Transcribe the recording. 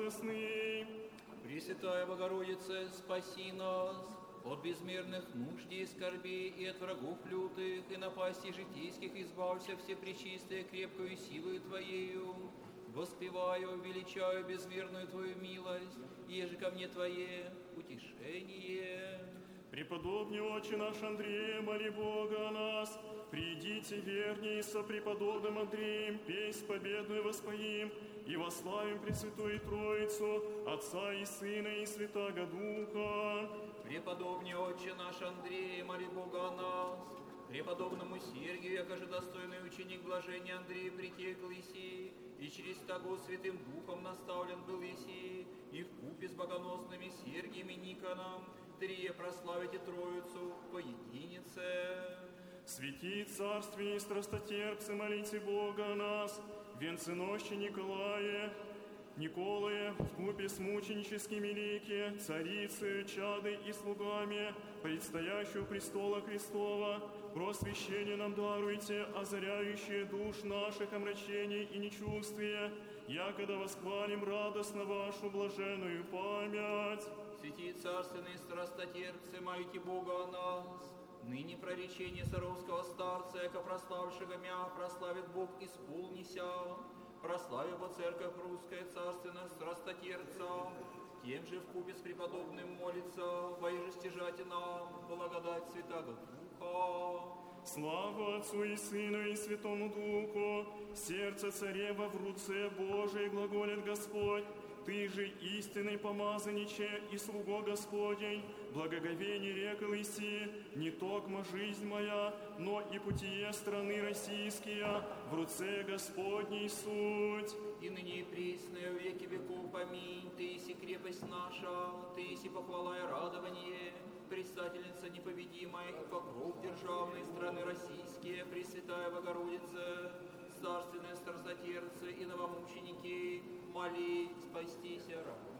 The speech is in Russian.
благостный. Пресвятая Богородице, спаси нас от безмерных нужд и скорбей и от врагов лютых, и напастей житейских избавься всепречистая крепкою силою Твоею. Воспеваю, величаю безмерную Твою милость, еже ко мне Твое утешение. Преподобный Отче наш Андрей, моли Бога о нас. Придите вернее со преподобным Андреем, песнь победную воспоим, и вославим Пресвятую Троицу, Отца и Сына и Святаго Духа. Преподобный Отче наш Андрей, моли Бога о нас. Преподобному Сергию, якоже достойный ученик блажения Андрей, притекл Иси, и через того Святым Духом наставлен был Иси, и вкупе с богоносными Сергием и Никоном, трие прославите Троицу по единице. Свети царствие и страстотерпцы, молите Бога о нас, венценосче Николае, вкупе с мученическими лики, царицы, чады и слугами, предстоящего престола Христова, просвещение нам даруйте, озаряющие душ наших омрачений и нечувствия, якогда восхвалим радостно вашу блаженную память. Святи царственные страстотерпцы, молите Бога о нас. Ныне проречение Саровского старца, яко прославшего мя, прославит Бог исполнися. Прославя во церковь русская царственная страстотерпца, тем же вкупе с преподобным молится, воеже стяжати нам благодать Святаго Духа. Слава Отцу и Сыну и Святому Духу, сердце царева в руце Божией глаголет Господь. Ты же истинный помазаниче и слуго Господень, благоговение рекал Иси, не токмо жизнь моя, но и путие страны российские, в руце Господней суть. И ныне и пресная в веки веков поминь, Ты иси крепость наша, Ты иси похвала и радование, предстательница непобедимая и покров державной страны российские, Пресвятая Богородица, царственное страстотерпце и новомученики, моли, спастися ради.